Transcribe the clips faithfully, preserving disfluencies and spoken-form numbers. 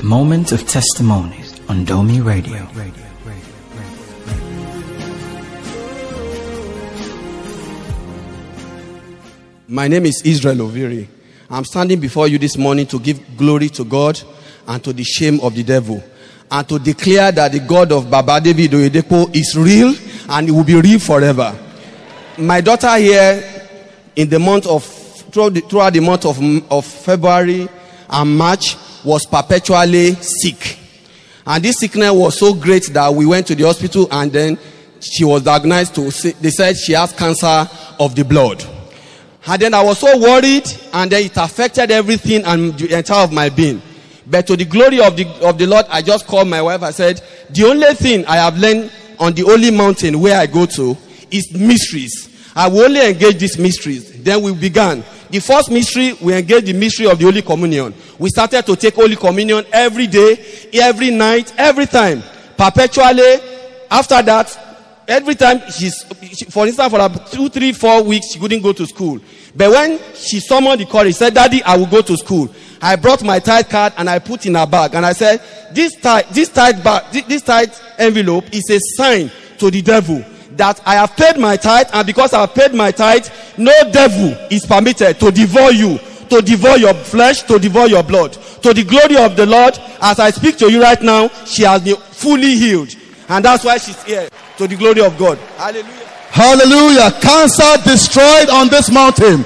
Moment of Testimonies on Domi Radio. My name is Israel Oviri. I'm standing before you this morning to give glory to God and to the shame of the devil, and to declare that the God of Baba David Oyedepo is real and it will be real forever. My daughter here, in the month of throughout the, throughout the month of, of February and March, was perpetually sick, and this sickness was so great that we went to the hospital, and then she was diagnosed to say, they said she has cancer of the blood. And then I was so worried, and then it affected everything and the entire of my being. But to the glory of the of the Lord, I just called my wife. I said, the only thing I have learned on the holy mountain where I go to is mysteries. I will only engage these mysteries. Then we began. The first mystery, we engaged the mystery of the Holy Communion. We started to take Holy Communion every day, every night, every time, perpetually. After that, every time she's, she, for instance, for about two, three, four weeks, she couldn't go to school. But when she summoned the courage, she said, Daddy, I will go to school. I brought my tithe card and I put in her bag. And I said, this tithe, this tithe bag, this, this tithe envelope is a sign to the devil that I have paid my tithe, and because I have paid my tithe, no devil is permitted to devour you, to devour your flesh, to devour your blood. To the glory of the Lord, as I speak to you right now, she has been fully healed. And that's why she's here, to the glory of God. Hallelujah. Hallelujah. Cancer destroyed on this mountain.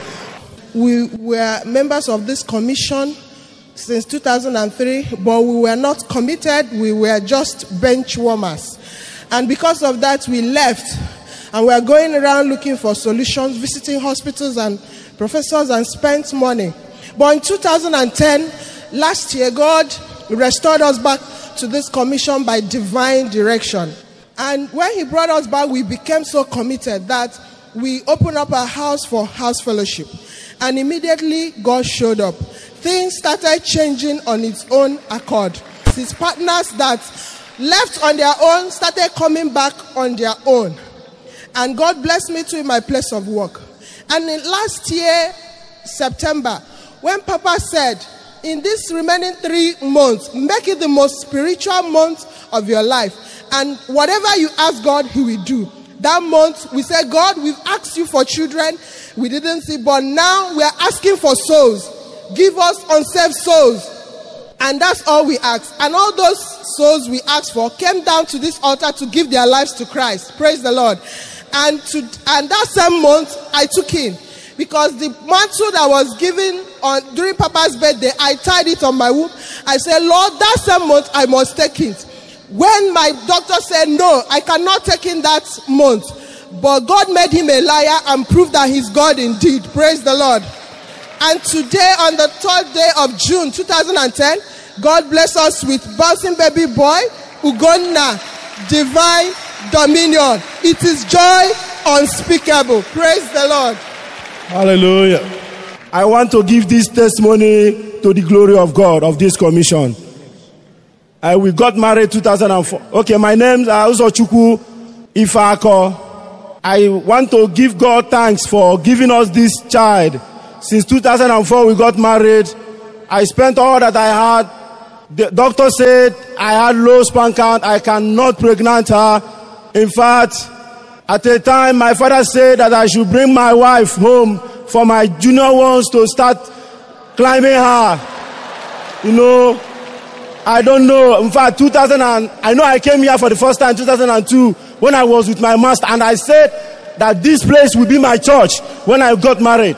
We were members of this commission since two thousand three, but we were not committed. We were just bench warmers. And because of that, we left. And we are going around looking for solutions, visiting hospitals and professors, and spent money. But in two thousand ten, last year, God restored us back to this commission by divine direction. And when he brought us back, we became so committed that we opened up a house for house fellowship. And immediately, God showed up. Things started changing on its own accord. His partners that left on their own started coming back on their own. And God blessed me too in my place of work. And in last year, September, when Papa said, in this remaining three months, make it the most spiritual month of your life. And whatever you ask God, he will do. That month, we said, God, we've asked you for children. We didn't see, but now we are asking for souls. Give us unsaved souls. And that's all we asked. And all those souls we asked for came down to this altar to give their lives to Christ. Praise the Lord. And to and that same month, I took in. Because the mantle that was given on during Papa's birthday, I tied it on my womb. I said, Lord, that same month, I must take it. When my doctor said, no, I cannot take in that month. But God made him a liar and proved that he's God indeed. Praise the Lord. And today, on the third day of June two thousand ten, God bless us with bouncing baby boy, Ugonna, divine dominion. It is joy unspeakable. Praise the Lord. Hallelujah. I want to give this testimony to the glory of God of this commission. Uh, we got married two thousand four. Okay, my name is Uzochukwu Ifako. I want to give God thanks for giving us this child. Since two thousand four, we got married. I spent all that I had. The doctor said I had low sperm count. I cannot pregnant her. In fact, at the time, my father said that I should bring my wife home for my junior ones to start climbing her. You know, I don't know. In fact, two thousand, and, I know I came here for the first time, two thousand two, when I was with my master. And I said that this place will be my church when I got married.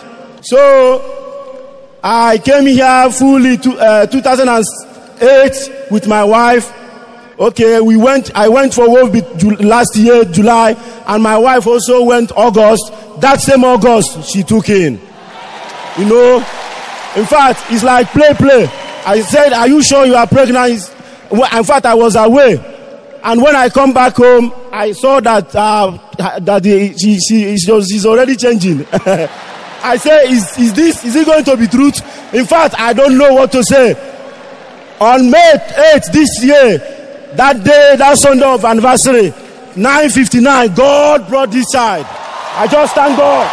So, I came here fully to uh, two thousand eight with my wife. Okay, we went. I went for work last year, July, and my wife also went August. That same August, she took in. You know, in fact, it's like play, play. I said, "Are you sure you are pregnant?" In fact, I was away, and when I come back home, I saw that uh, that the, she, she she's already changing. I say, is, is this, is it going to be truth? In fact, I don't know what to say. On May eighth this year, that day, that Sunday of anniversary, nine fifty-nine, God brought this child. I just thank God.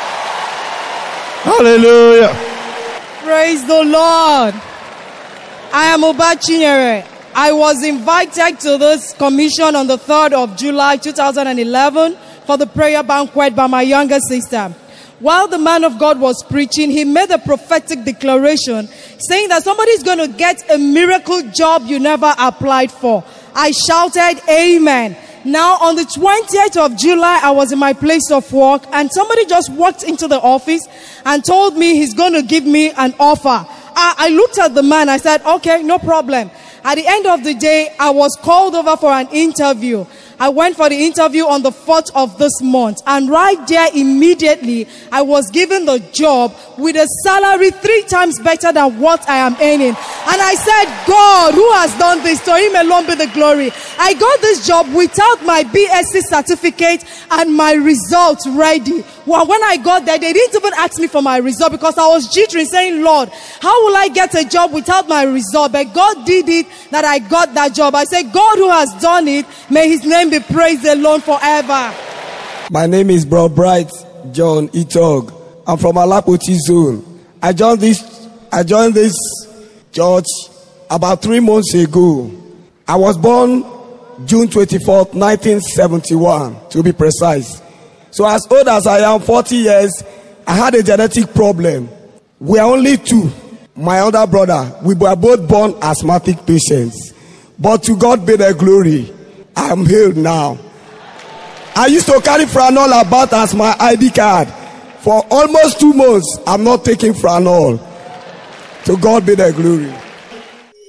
Hallelujah. Praise the Lord. I am Uba Chinyere. I was invited to this commission on the third of July two thousand eleven for the prayer banquet by my younger sister. While the man of God was preaching, he made a prophetic declaration saying that somebody is going to get a miracle job you never applied for. I shouted, Amen. Now, on the twentieth of July, I was in my place of work, and somebody just walked into the office and told me he's going to give me an offer. I, I looked at the man. I said, okay, no problem. At the end of the day, I was called over for an interview. I went for the interview on the fourth of this month. And right there, immediately, I was given the job with a salary three times better than what I am earning. And I said, God, who has done this? To him alone be the glory. I got this job without my B S c certificate and my results ready. Well, when I got there, they didn't even ask me for my result because I was jittering, saying, Lord, how will I get a job without my result? But God did it, that I got that job. I said, God who has done it, may his name be praised alone forever. My name is Bro Bright John Itog. I'm from Alapoti Zone. I joined this, I joined this church about three months ago. I was born June twenty-fourth, nineteen seventy-one, to be precise. So as old as I am, forty years, I had a genetic problem. We are only two. My older brother, we were both born asthmatic patients. But to God be the glory, I am healed now. I used to carry Franol about as my I D card. For almost two months, I'm not taking Franol. To God be the glory.